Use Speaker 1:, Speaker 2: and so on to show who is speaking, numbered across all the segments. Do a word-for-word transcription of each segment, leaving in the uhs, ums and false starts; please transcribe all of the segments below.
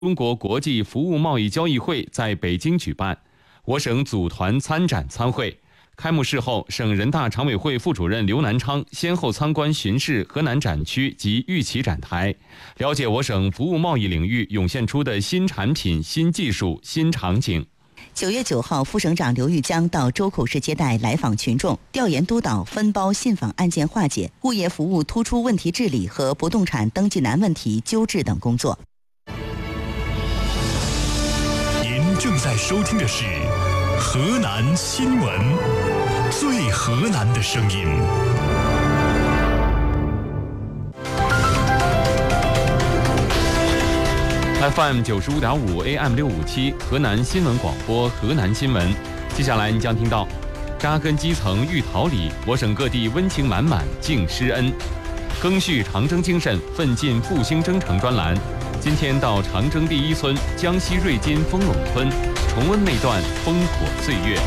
Speaker 1: 中国国际服务贸易交易会在北京举办，我省组团参展参会。开幕式后，省人大常委会副主任刘南昌先后参观巡视河南展区及玉器展台，了解我省服务贸易领域涌现出的新产品、新技术、新场景。
Speaker 2: 九月九号，副省长刘玉江到周口市接待来访群众，调研督导分包信访案件化解、物业服务突出问题治理和不动产登记难问题纠治等工作。
Speaker 3: 您正在收听的是河南新闻，最河南的声音。
Speaker 1: F M 九十五点五 A M 六五七河南新闻广播河南新闻，接下来你将听到扎根基层育桃李，我省各地温情满满敬师恩，赓续长征精神，奋进复兴征程专栏。今天到长征第一村江西瑞金丰陇村，重温那段烽火岁月。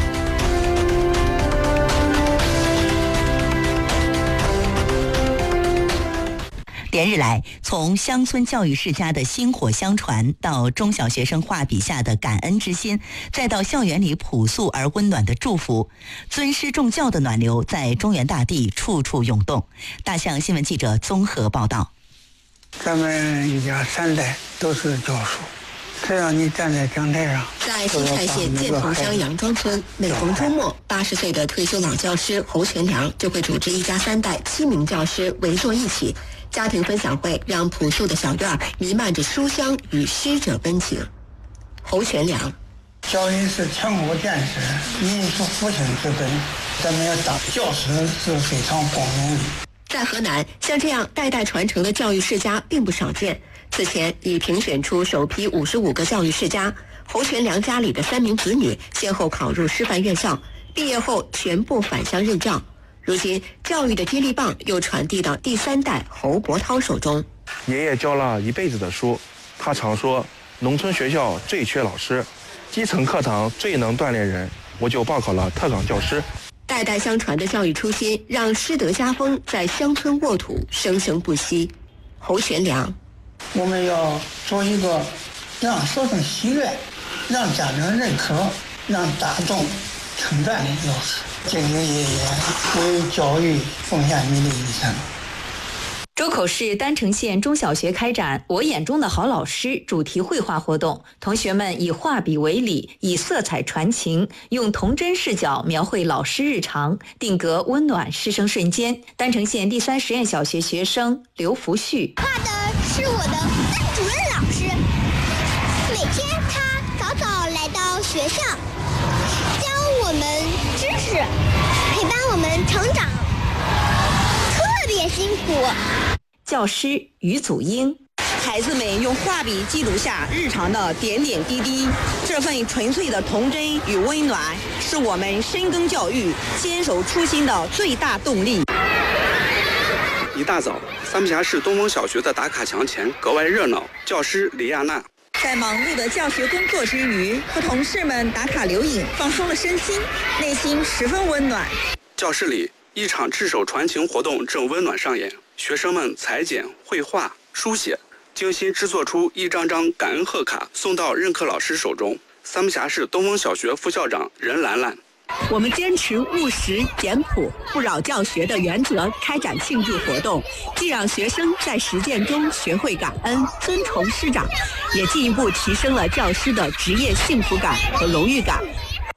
Speaker 2: 连日来，从乡村教育世家的薪火相传，到中小学生画笔下的感恩之心，再到校园里朴素而温暖的祝福，尊师重教的暖流在中原大地处处涌动。大象新闻记者综合报道。
Speaker 4: 咱们一家三代都是教书，只要你站在讲台上。
Speaker 5: 在新蔡县建同乡杨庄村，每逢周末，八十岁的退休老教师侯全良就会组织一家三代七名教师围坐一起。家庭分享会让朴素的小院弥漫着书香与师者温情。侯全良，
Speaker 4: 教育是全国建设民族复兴之本，咱们要当教师是非常光荣的。
Speaker 5: 在河南，像这样代代传承的教育世家并不少见。此前已评选出首批五十五个教育世家，侯全良家里的三名子女先后考入师范院校，毕业后全部返乡任教。如今，教育的接力棒又传递到第三代侯伯涛手中。
Speaker 6: 爷爷教了一辈子的书，他常说，农村学校最缺老师，基层课堂最能锻炼人，我就报考了特岗教师。
Speaker 5: 代代相传的教育初心，让师德家风在乡村沃土生生不息。侯全良，
Speaker 4: 我们要做一个让学生喜悦、让家长认可、让大众称赞的教师。敬敬爷爷为教育奉献你的一生。
Speaker 7: 周口市丹城县中小学开展我眼中的好老师主题绘画活动，同学们以画笔为礼，以色彩传情，用童真视角描绘老师日常，定格温暖师生瞬间。丹城县第三实验小学学生刘福旭，
Speaker 8: 画的是我的班主任老师，每天他早早来到学校，教我们知识，陪伴我们成长，特别辛苦。
Speaker 7: 教师于祖英，
Speaker 9: 孩子们用画笔记录下日常的点点滴滴，这份纯粹的童真与温暖，是我们深耕教育、坚守初心的最大动力。
Speaker 10: 一大早，三不峡市东风小学的打卡墙前格外热闹。教师李亚娜
Speaker 9: 在忙碌的教学工作之余，和同事们打卡留影，放松了身心，内心十分温暖。
Speaker 10: 教室里，一场赤手传情活动正温暖上演，学生们裁剪、绘画、书写，精心制作出一张张感恩贺卡，送到任课老师手中。三不峡市东风小学副校长任兰兰，
Speaker 9: 我们坚持务实、简朴、不扰教学的原则，开展庆祝活动，既让学生在实践中学会感恩、尊崇师长，也进一步提升了教师的职业幸福感和荣誉感。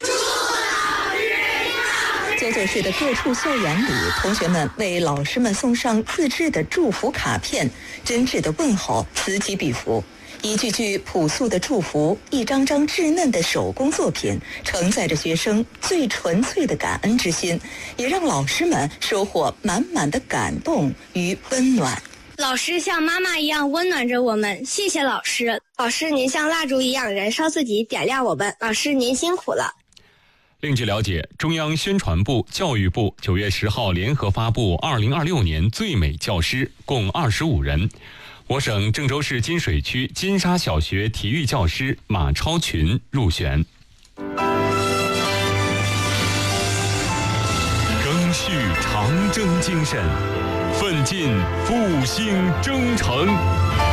Speaker 2: 九九市的各处校园里，同学们为老师们送上自制的祝福卡片，真挚的问候此起彼伏。一句句朴素的祝福，一张张稚嫩的手工作品，承载着学生最纯粹的感恩之心，也让老师们收获满满的感动与温暖。
Speaker 8: 老师像妈妈一样温暖着我们，谢谢老师。老师您像蜡烛一样燃烧自己，点亮我们。老师您辛苦了。
Speaker 1: 另据了解，中央宣传部、教育部九月十号联合发布二零二六年最美教师，共二十五人。我省郑州市金水区金沙小学体育教师马超群入选。赓续长征精神，奋进复兴征程。